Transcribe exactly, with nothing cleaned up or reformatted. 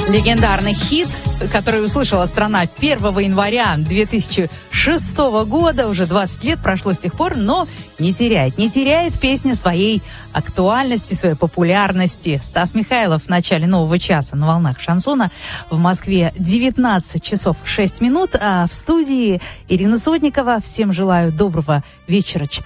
Легендарный хит, который услышала страна первого января две тысячи шестого года. Уже двадцать лет прошло с тех пор, но не теряет. Не теряет песня своей актуальности, своей популярности. Стас Михайлов в начале нового часа на волнах шансона. В Москве девятнадцать часов шесть минут, а в студии Ирина Сотникова. Всем желаю доброго вечера.